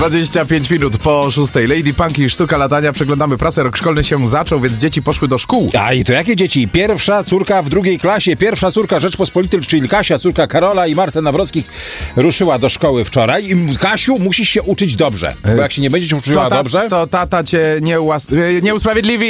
25 minut po 6. Lady Punk i sztuka latania. Przeglądamy prasę. Rok szkolny się zaczął, więc dzieci poszły do szkół. A i to jakie dzieci? Pierwsza córka w drugiej klasie, pierwsza córka Rzeczpospolitej, czyli Kasia, córka Karola i Marty Nawrockich ruszyła do szkoły wczoraj. I Kasiu, musisz się uczyć dobrze, bo jak się nie będziesz uczyła dobrze... To tata cię nie usprawiedliwi.